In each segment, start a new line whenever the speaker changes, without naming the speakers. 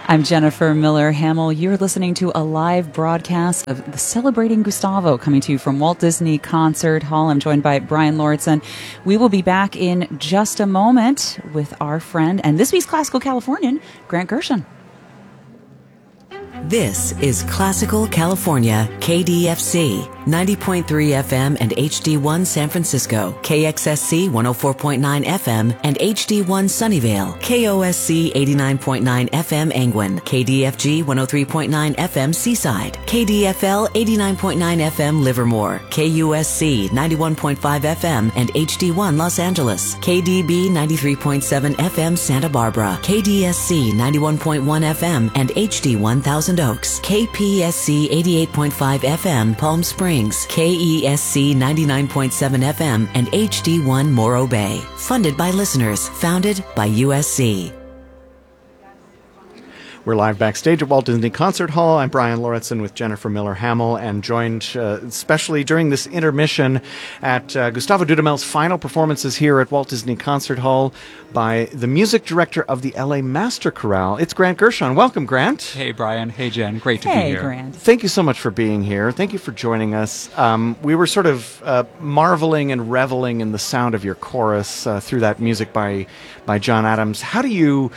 I'm Jennifer Miller Hamill. You're listening to a live broadcast of the Celebrating Gustavo coming to you from Walt Disney Concert Hall. I'm joined by Brian Lauritsen. We will be back in just a moment with our friend and this week's Classical Californian, Grant Gershon.
This is Classical California, KDFC, 90.3 FM and HD1 San Francisco, KXSC 104.9 FM and HD1 Sunnyvale, KOSC 89.9 FM Angwin, KDFG 103.9 FM Seaside, KDFL 89.9 FM Livermore, KUSC 91.5 FM and HD1 Los Angeles, KDB 93.7 FM Santa Barbara, KDSC 91.1 FM and HD 1000 Oaks, KPSC 88.5 FM Palm Springs, KESC 99.7 FM and HD1 Morro Bay. Funded by listeners, founded by USC.
We're live backstage at Walt Disney Concert Hall. I'm Brian Lauritsen with Jennifer Miller Hamill, and joined especially during this intermission at Gustavo Dudamel's final performances here at Walt Disney Concert Hall by the music director of the LA Master Chorale. It's Grant Gershon. Welcome, Grant.
Hey, Brian. Hey, Jen. Great to be
Hey,
here.
Grant.
Thank you so much for being here. Thank you for joining us. We were sort of marveling and reveling in the sound of your chorus through that music by John Adams. How do you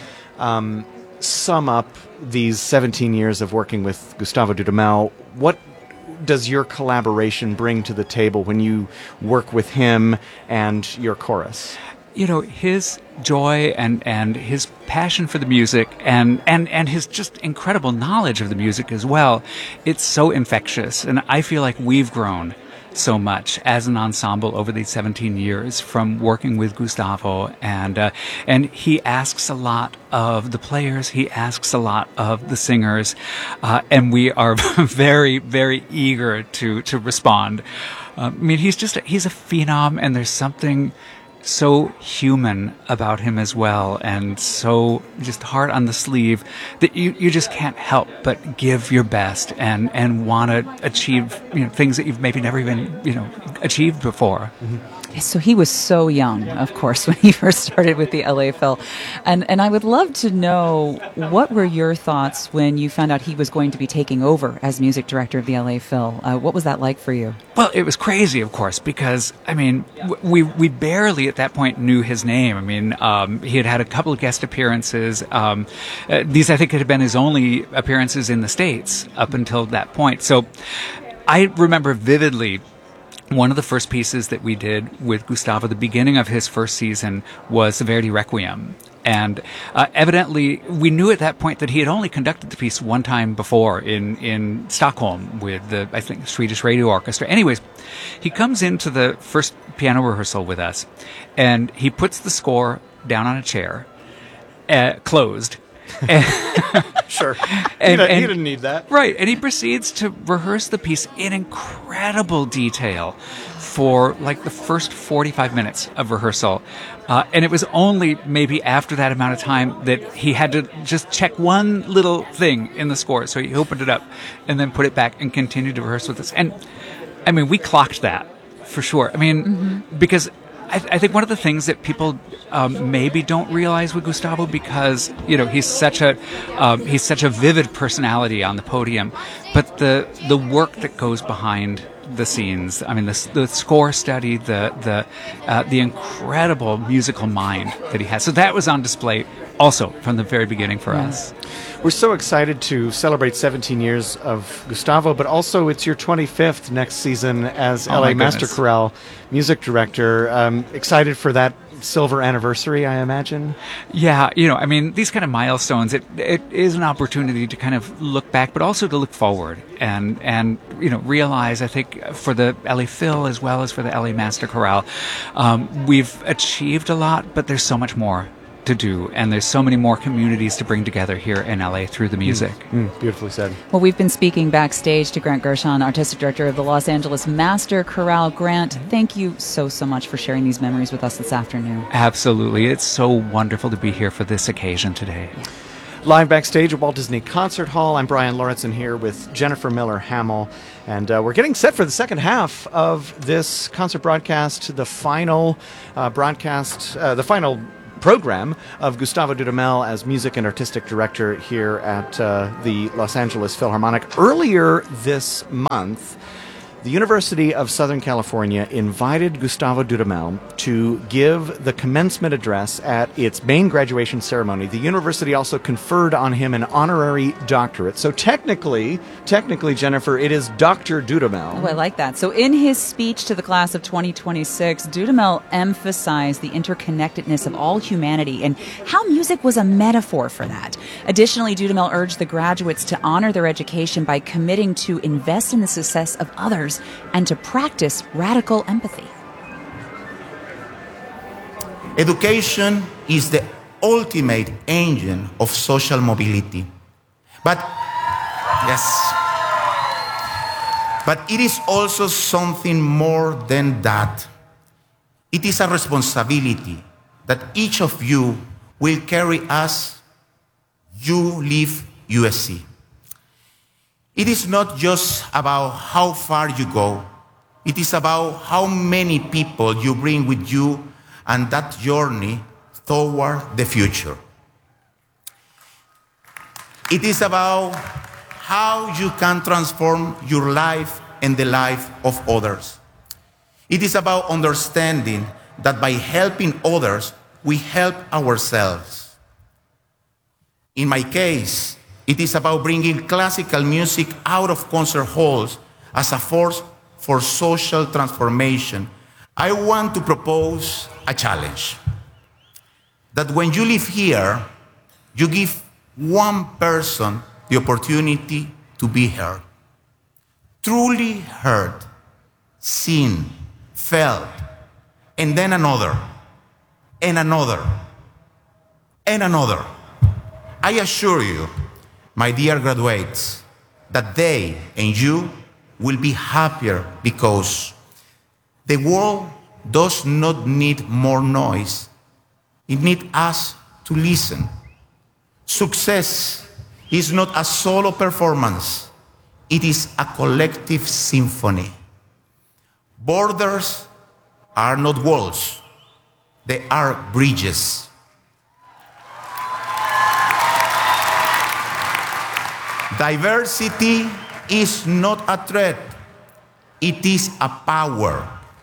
sum up these 17 years of working with Gustavo Dudamel? What does your collaboration bring to the table when you work with him and your chorus?
You know, his joy and his passion for the music and his just incredible knowledge of the music as well, it's so infectious. And I feel like we've grown so much as an ensemble over these 17 years from working with Gustavo, and he asks a lot of the players, he asks a lot of the singers, and we are very, very eager to respond. I mean, he's a phenom, and there's something so human about him as well, and so just heart on the sleeve that you just can't help but give your best and want to achieve things that you've maybe never even achieved before.
Mm-hmm.
So he was so young, of course, when he first started with the LA Phil. And I would love to know, what were your thoughts when you found out he was going to be taking over as music director of the LA Phil? What was that like for you?
Well, it was crazy, of course, because, I mean, we barely at that point knew his name. I mean, he had a couple of guest appearances. These, I think, had been his only appearances in the States up until that point. So I remember vividly one of the first pieces that we did with Gustavo, the beginning of his first season, was the Verdi Requiem. And evidently, we knew at that point that he had only conducted the piece one time before in Stockholm with the, I think, Swedish Radio Orchestra. Anyways, he comes into the first piano rehearsal with us, and he puts the score down on a chair, closed.
Sure.
And
he didn't need that.
Right. And he proceeds to rehearse the piece in incredible detail for like the first 45 minutes of rehearsal. And it was only maybe after that amount of time that he had to just check one little thing in the score. So he opened it up and then put it back and continued to rehearse with us. And I mean, we clocked that for sure. I mean, because I think one of the things that people maybe don't realize with Gustavo, because he's such a vivid personality on the podium, but the work that goes behind the scenes. I mean, the score study, the incredible musical mind that he has. So that was on display also from the very beginning for us.
We're so excited to celebrate 17 years of Gustavo, but also it's your 25th next season as LA Master Chorale music director. Excited for that silver anniversary, I imagine?
Yeah, I mean, these kind of milestones, it is an opportunity to kind of look back, but also to look forward and realize, I think, for the LA Phil as well as for the LA Master Chorale, we've achieved a lot, but there's so much more to do, and there's so many more communities to bring together here in LA through the music.
Beautifully said.
Well, we've been speaking backstage to Grant Gershon, artistic director of the Los Angeles Master Chorale. Grant, thank you so much for sharing these memories with us this afternoon.
Absolutely. It's so wonderful to be here for this occasion today.
Yeah.
Live backstage at Walt Disney Concert Hall, I'm Brian Lauritsen here with Jennifer Miller Hamill, and we're getting set for the second half of this concert broadcast, the final broadcast, the final program of Gustavo Dudamel as music and artistic director here at the Los Angeles Philharmonic. Earlier this month, the University of Southern California invited Gustavo Dudamel to give the commencement address at its main graduation ceremony. The university also conferred on him an honorary doctorate. So technically, Jennifer, it is Dr. Dudamel.
Oh, I like that. So in his speech to the class of 2026, Dudamel emphasized the interconnectedness of all humanity and how music was a metaphor for that. Additionally, Dudamel urged the graduates to honor their education by committing to invest in the success of others and to practice radical empathy.
Education is the ultimate engine of social mobility. But it is also something more than that. It is a responsibility that each of you will carry as you leave USC. It is not just about how far you go. It is about how many people you bring with you and that journey toward the future. It is about how you can transform your life and the life of others. It is about understanding that by helping others, we help ourselves. In my case, it is about bringing classical music out of concert halls as a force for social transformation. I want to propose a challenge. That when you live here, you give one person the opportunity to be heard. Truly heard, seen, felt, and then another, and another, and another. I assure you, my dear graduates, that they and you will be happier because the world does not need more noise. It needs us to listen. Success is not a solo performance. It is a collective symphony. Borders are not walls. They are bridges. Diversity is not a threat. It is a power.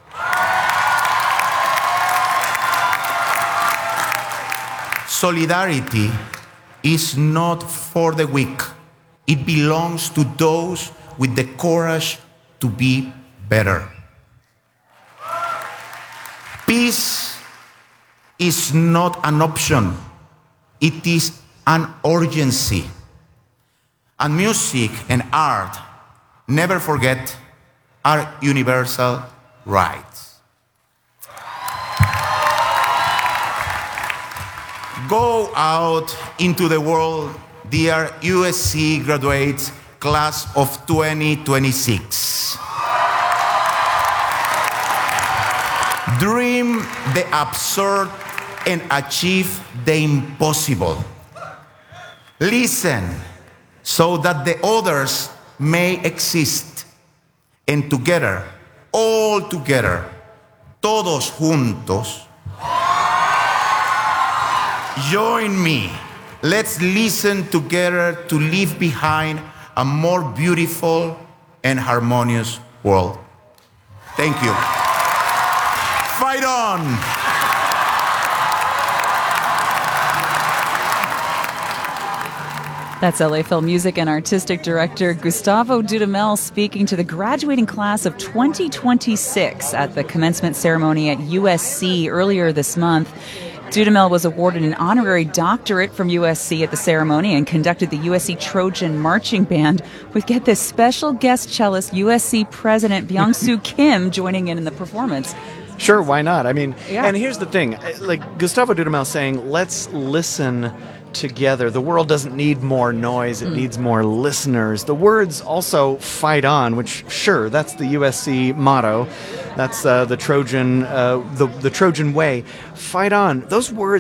Solidarity is not for the weak. It belongs to those with the courage to be better. Peace is not an option. It is an urgency. And music and art, never forget, are universal rights. Go out into the world, dear USC graduates, class of 2026. Dream the absurd and achieve the impossible. Listen so that the others may exist. And together, all together, todos juntos, join me. Let's listen together to leave behind a more beautiful and harmonious world. Thank you. Fight on!
That's LA Phil music and artistic director Gustavo Dudamel speaking to the graduating class of 2026 at the commencement ceremony at USC earlier this month. Dudamel was awarded an honorary doctorate from USC at the ceremony and conducted the USC Trojan Marching Band with, get this, special guest cellist USC President Byung-Soo Kim joining in the performance.
Sure, why not? I mean,
yeah.
And here's the thing. Like Gustavo Dudamel saying, let's listen together. The world doesn't need more noise. It needs more listeners. The words also fight on, which, sure, that's the USC motto. That's the Trojan way. Fight on. Those words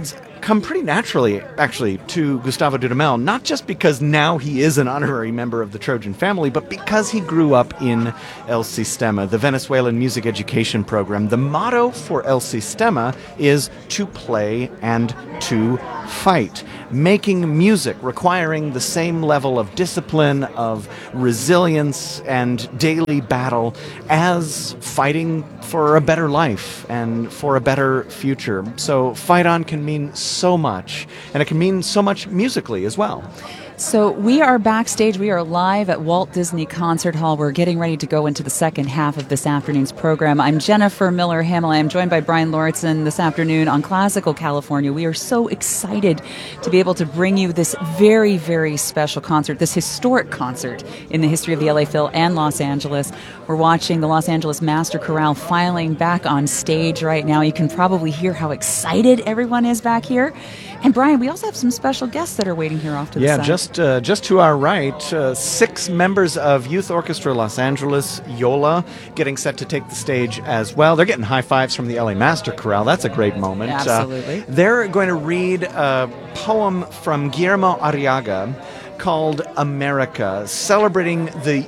come pretty naturally, actually, to Gustavo Dudamel, not just because now he is an honorary member of the Trojan family, but because he grew up in El Sistema, the Venezuelan music education program. The motto for El Sistema is to play and to fight, making music requiring the same level of discipline, of resilience, and daily battle as fighting for a better life and for a better future. So Fight On can mean so much, and it can mean so much musically as well.
So we are backstage. We are live at Walt Disney Concert Hall. We're getting ready to go into the second half of this afternoon's program. I'm Jennifer Miller Hamill. I'm joined by Brian Lauritsen this afternoon on Classical California. We are so excited to be able to bring you this very, very special concert, this historic concert in the history of the LA Phil and Los Angeles. We're watching the Los Angeles Master Chorale filing back on stage right now. You can probably hear how excited everyone is back here. And Brian, we also have some special guests that are waiting here off to the side.
Just to our right, 6 members of Youth Orchestra Los Angeles, Yola, getting set to take the stage as well. They're getting high fives from the LA Master Chorale. That's a great moment.
Absolutely.
They're going to read a poem from Guillermo Arriaga called America, celebrating the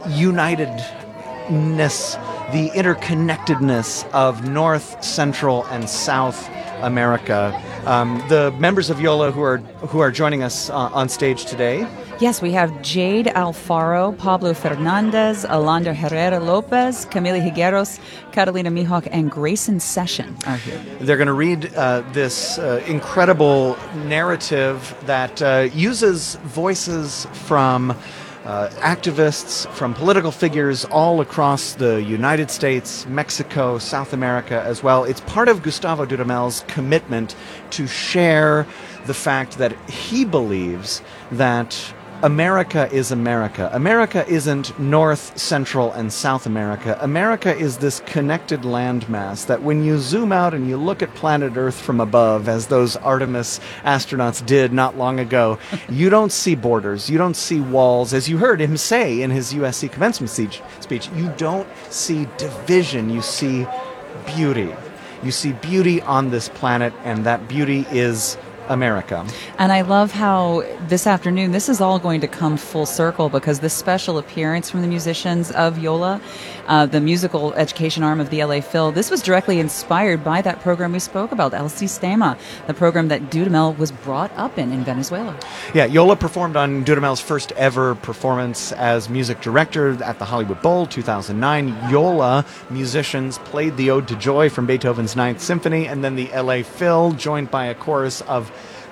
unitedness, the interconnectedness of North, Central, and South America. The members of Yola who are joining us on stage today.
Yes, we have Jade Alfaro, Pablo Fernandez, Alondra Herrera Lopez, Camila Higueros, Catalina Mihawk, and Grayson Session are here.
They're going to read this incredible narrative that uses voices from activists, from political figures all across the United States, Mexico, South America as well. It's part of Gustavo Dudamel's commitment to share the fact that he believes that America is America. America isn't North, Central, and South America. America is this connected landmass that when you zoom out and you look at planet Earth from above, as those Artemis astronauts did not long ago, you don't see borders, you don't see walls. As you heard him say in his USC commencement speech, you don't see division, you see beauty. You see beauty on this planet, and that beauty is America.
And I love how this afternoon, this is all going to come full circle because this special appearance from the musicians of Yola, the musical education arm of the LA Phil, this was directly inspired by that program we spoke about, El Sistema, the program that Dudamel was brought up in Venezuela.
Yeah, Yola performed on Dudamel's first ever performance as music director at the Hollywood Bowl 2009. Yola musicians played the Ode to Joy from Beethoven's Ninth Symphony, and then the LA Phil, joined by a chorus of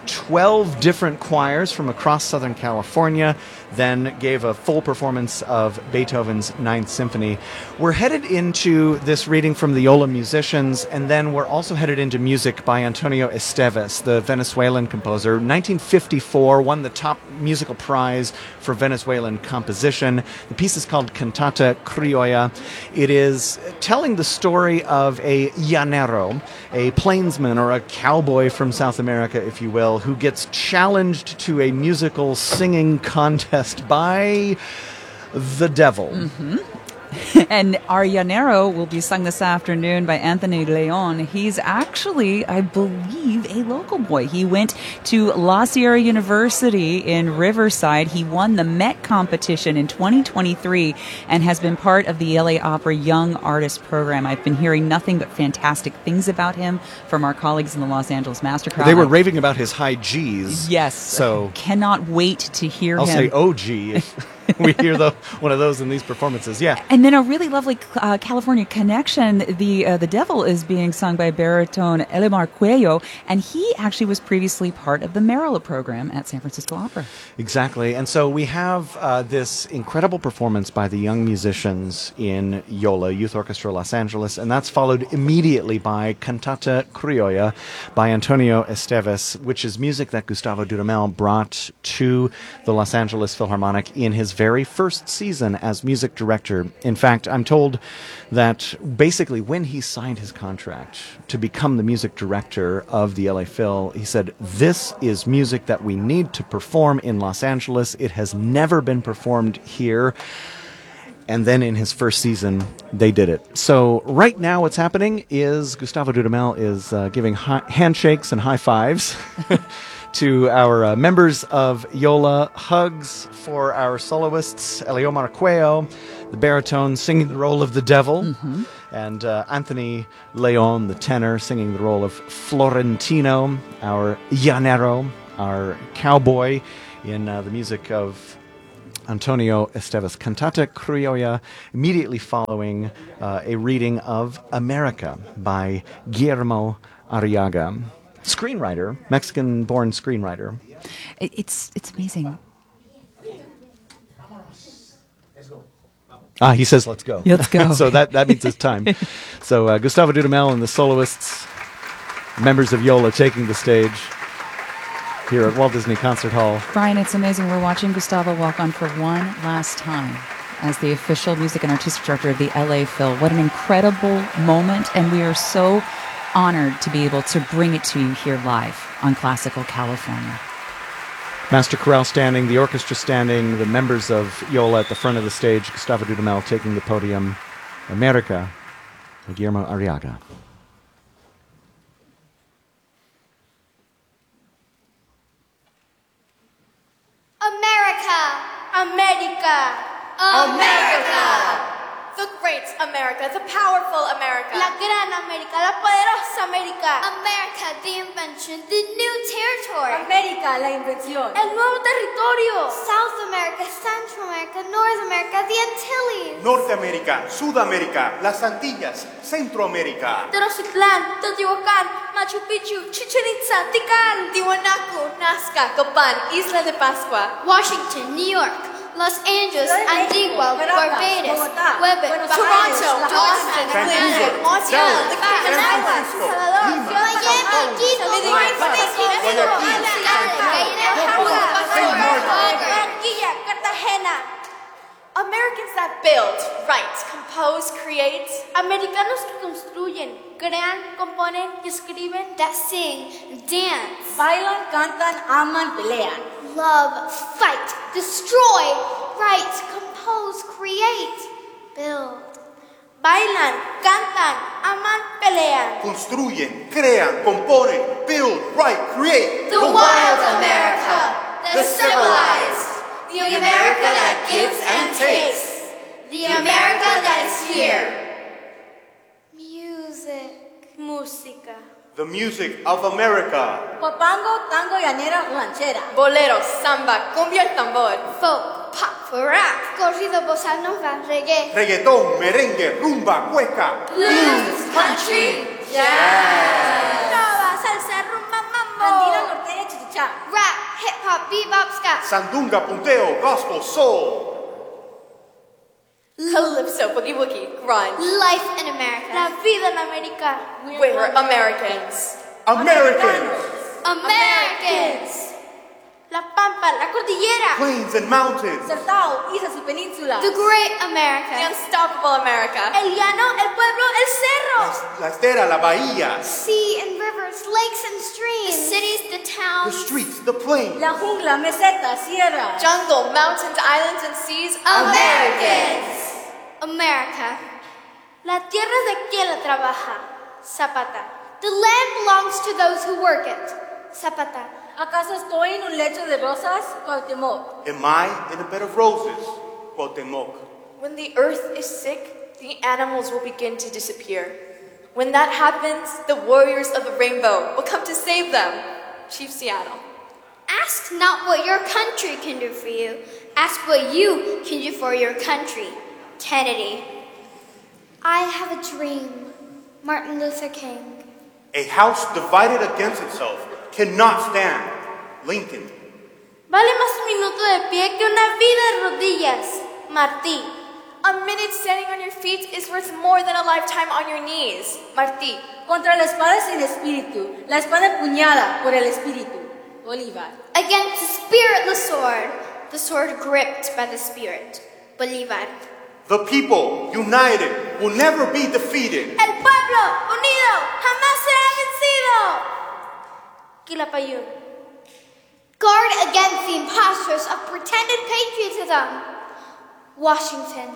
12 different choirs from across Southern California, then gave a full performance of Beethoven's Ninth Symphony. We're headed into this reading from the Yola musicians, and then we're also headed into music by Antonio Esteves, the Venezuelan composer. 1954, won the top musical prize for Venezuelan composition. The piece is called Cantata Criolla. It is telling the story of a llanero, a plainsman or a cowboy from South America, if you will, who gets challenged to a musical singing contest by the devil.
Mm-hmm. And our llanero will be sung this afternoon by Anthony Leon. He's actually, I believe, a local boy. He went to La Sierra University in Riverside. He won the Met competition in 2023 and has been part of the LA Opera Young Artist Program. I've been hearing nothing but fantastic things about him from our colleagues in the Los Angeles Master Chorale.
They were raving about his high G's.
Yes.
So
cannot wait to hear
I'll
him.
say OG if we hear one of those in these performances. Yeah.
And then a really lovely California connection. The devil is being sung by baritone Elimar Cuello, and he actually was previously part of the Marilla program at San Francisco Opera.
Exactly. And so we have this incredible performance by the young musicians in Yola, Youth Orchestra Los Angeles, and that's followed immediately by Cantata Criolla by Antonio Esteves, which is music that Gustavo Dudamel brought to the Los Angeles Philharmonic in his very first season as music director. In fact, I'm told that basically when he signed his contract to become the music director of the LA Phil, he said, "This is music that we need to perform in Los Angeles. It has never been performed here." And then in his first season, they did it. So right now what's happening is Gustavo Dudamel is giving handshakes and high fives to our members of Yola, hugs for our soloists, Eliomar Cuello, the baritone singing the role of the devil, and Anthony Leon, the tenor, singing the role of Florentino, our llanero, our cowboy, in the music of Antonio Esteves, Cantata Criolla, immediately following a reading of America by Guillermo Arriaga, screenwriter, Mexican-born screenwriter.
It's amazing.
He says, let's go.
Let's go.
So that means it's time. So Gustavo Dudamel and the soloists, members of Yola, taking the stage here at Walt Disney Concert Hall.
Brian, it's amazing. We're watching Gustavo walk on for one last time as the official music and artistic director of the LA Phil. What an incredible moment, and we are so honored to be able to bring it to you here live on Classical California.
Master chorale standing, the orchestra standing, the members of Yola at the front of the stage, Gustavo Dudamel taking the podium. America, Guillermo Arriaga.
America! America! America!
The great America, the powerful America.
La gran América, la poderosa América.
America, the invention, the new territory.
América, la invención. El nuevo territorio.
South America, Central America, North America, the Antilles.
Norteamérica, Sudamérica, las Antillas, Centroamérica.
Tenochtitlán, Teotihuacán, Machu Picchu, Chichen Itza, Tikal.
Tiwanaku, Nazca, Copan, Isla de Pascua.
Washington, New York, Los Angeles, Antigua, Barbados,
Quebec, Toronto, Austin, Cleveland, Montreal, the Cayman Islands,
Miami, Quito, Barranquilla, Cartagena.
Americans that build, write, compose, create.
Americanos que construyen, crean, componen y escriben.
That sing, dance.
Bailan, cantan, aman, pelean.
Love, fight, destroy, write, compose, create, build.
Bailan, cantan, aman, pelean.
Construyen, crean, componen, build, write, create.
The wild America, the civilized, the America that gives and takes, the America that is here.
Music. Música.
The music of America.
Guapango, tango, llanera, ranchera.
Bolero, samba, cumbia, el tambor.
Folk, pop, rap, corrido, bossa nova, reggae.
Reggaetón, merengue, rumba, cueca.
Blues, country, jazz.
Trova, salsa, rumba, mambo. Andina, norteña, chichichá.
Rap, hip hop, bebop, ska.
Sandunga, punteo, gospel, soul.
Calypso, boogie woogie, grunge.
Life in America. La vida en América.
We're Americans.
Americans.
Americans.
La Pampa, la Cordillera.
Plains and mountains.
Sertao, islas y peninsulas.
The great America. The unstoppable America.
El llano, el pueblo, el cerro.
La estera, la bahía.
Sea and rivers, lakes and streams. The cities, the
The
towns.
streets, the plains.
La jungla, meseta, sierra.
Jungle, mountains, islands, and seas. Americans.
America. La tierra de quien la trabaja. Zapata.
The land belongs to those who work it.
Zapata. ¿Acaso estoy en un lecho de rosas? Cuauhtémoc.
Am I in a bed of roses? Cuauhtémoc.
When the earth is sick, the animals will begin to disappear. When that happens, the warriors of the rainbow will come to save them. Chief Seattle.
Ask not what your country can do for you. Ask what you can do for your country. Kennedy.
I have a dream. Martin Luther King.
A house divided against itself cannot stand. Lincoln.
Vale más un minuto de pie que una vida de rodillas. Martí.
A minute standing on your feet is worth more than a lifetime on your knees. Martí.
Contra la espada sin espíritu, la espada empuñada por el espíritu. Bolívar.
Against the spiritless sword, the sword gripped by the spirit. Bolívar.
The people, united, will never be defeated.
El pueblo, unido, jamás será vencido. Quilapayún.
Guard against the impostors of pretended patriotism. Washington.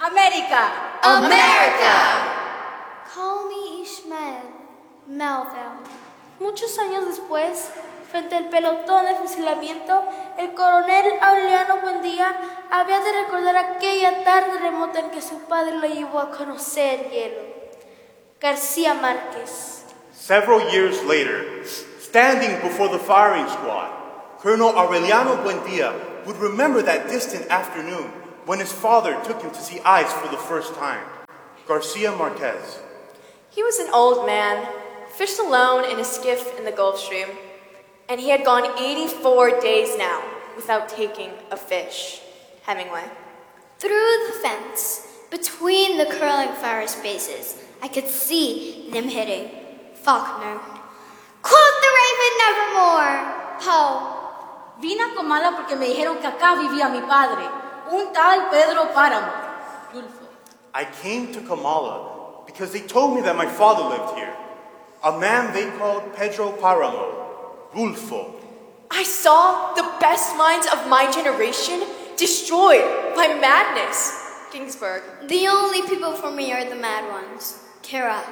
América.
America! Call me Ishmael, Melville.
Muchos años después, frente al pelotón de fusilamiento, el coronel Aureliano Buendía había de recordar aquella tarde remota en que su padre lo llevó a conocer hielo. García Márquez.
Several years later, standing before the firing squad, Colonel Aureliano Buendía would remember that distant afternoon when his father took him to see ice for the first time. Garcia Marquez.
He was an old man, fished alone in a skiff in the Gulf Stream, and he had gone 84 days now without taking a fish. Hemingway.
Through the fence, between the curling fire spaces, I could see them hitting. Faulkner. Quote the raven nevermore. Poe.
Vine a Comala porque me dijeron que acá vivía mi padre, un tal Pedro Páramo. Rulfo.
I came to Kamala because they told me that my father lived here. A man they called Pedro Paramo, Rulfo.
I saw the best minds of my generation destroyed by madness. Ginsburg.
The only people for me are the mad ones. Kerouac.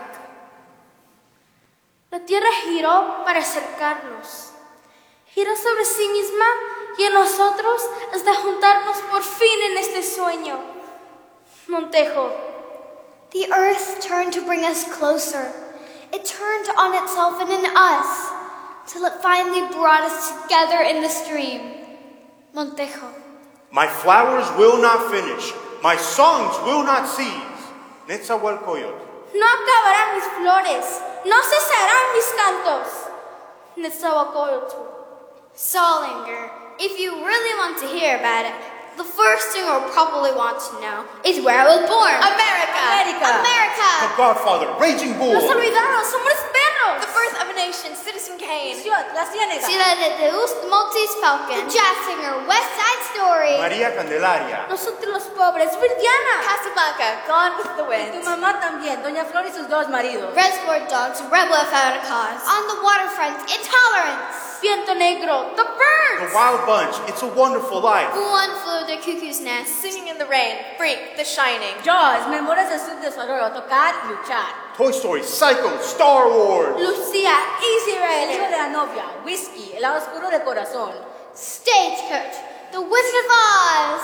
La tierra giró para acercarnos. Giró sobre sí misma y en nosotros hasta juntarnos por fin en este sueño. Montejo.
The earth turned to bring us closer. It turned on itself and in us, till it finally brought us together in the stream. Montejo.
My flowers will not finish. My songs will not cease. Netzahualcoyotl.
No acabarán mis flores, no cesarán mis cantos. Netzahualcoyotl.
Solinger, if you really want to hear about it, the first thing you'll probably want to know is where I was born.
America.
America.
The Godfather, Raging Bull.
Los olvidados, somos perros.
The birth of a nation, Citizen Kane.
La Ciénaga.
Ciudad de Deus, Maltese Falcon. The Jazz Singer, West Side Story.
María Candelaria.
Nosotros los pobres, Virgiana.
Casablanca, Gone with the
Tu
Wind.
mamá también, Doña Flor y sus dos maridos.
Reservoir Dogs, Rebel Without a Cause. On the Waterfront, Intolerance.
Viento Negro, The Birds.
The Wild Bunch, It's a Wonderful Life.
One Flew the Cuckoo's Nest.
Singing in the Rain, Freak, The Shining.
Jaws, Memorias del Sur de Sonoro, tocar, luchar.
Toy Story, Psycho, Star Wars.
Lucía, Easy
El libro
Rider.
de la novia, Whisky, El lado oscuro del corazón.
Stagecoach, The Wizard of Oz.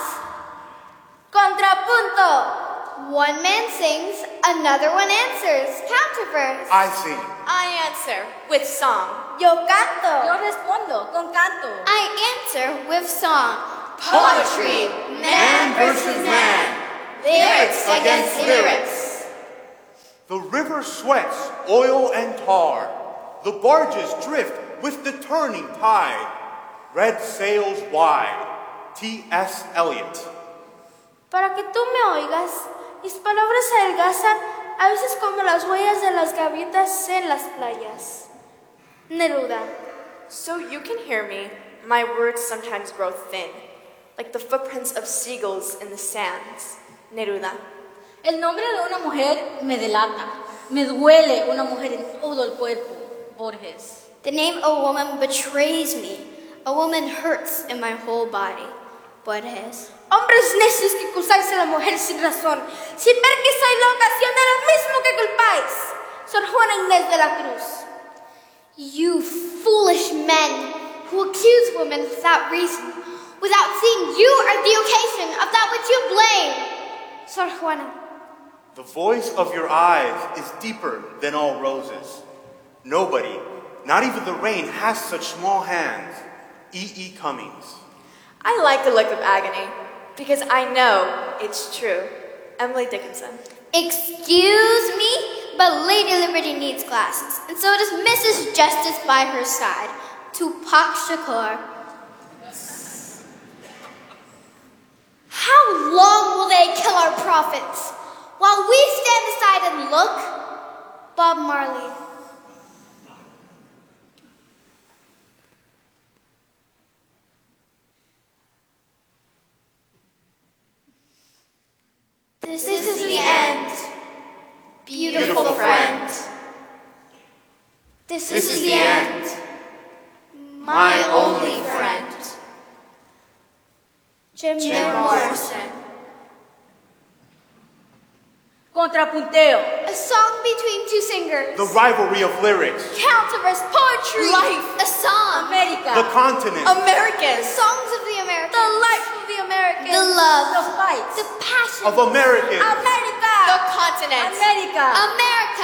Contrapunto.
One man sings, another one answers. Counterverse.
I sing.
I answer with song.
Yo canto.
Yo respondo con canto.
I answer with song.
Poetry,
man versus man. Lyrics against lyrics.
The river sweats oil and tar. The barges drift with the turning tide. Red sails wide. T.S. Eliot.
Para que tú me oigas, mis palabras se adelgazan a veces como las huellas de las gaviotas en las playas. Neruda.
So you can hear me, my words sometimes grow thin, like the footprints of seagulls in the sands. Neruda.
El nombre de una mujer me delata. Me duele una mujer en todo el cuerpo. Borges.
The name of a woman betrays me. A woman hurts in my whole body. Borges.
Hombres necios que acusáis a la mujer sin razón, sin ver que soy la ocasión de lo mismo que culpáis. Sor Juana Inés de la Cruz.
You foolish men who accuse women without reason, without seeing you are the occasion of that which you blame. Sor Juana.
The voice of your eyes is deeper than all roses. Nobody, not even the rain, has such small hands. E.E. Cummings.
I like the look of agony, because I know it's true. Emily Dickinson.
Excuse me, but Lady Liberty needs glasses, and so does Mrs. Justice by her side. Tupac Shakur. How long will they kill our prophets? While we stand aside and look, Bob Marley. This is the end, beautiful friend. This is the end, my only friend. Jim Morrison.
Contrapunteo.
A song between two singers.
The rivalry of lyrics.
Counterverse poetry.
Life.
A song.
America.
The continent.
The
Americans.
songs of the Americans.
The life of the Americans.
The love.
The fights.
The passion.
Of Americans.
America.
The continent.
America.
America.